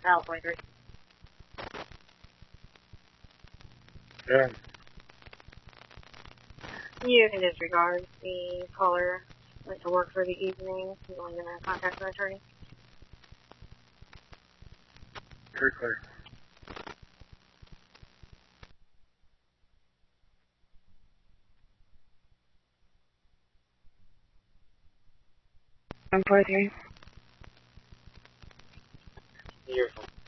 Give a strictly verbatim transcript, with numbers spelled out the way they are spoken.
Al twenty-three. Yeah. You can disregard the caller. Went to work for the evening. He's only going to contact the attorney. Very clear. one forty-three. Beautiful.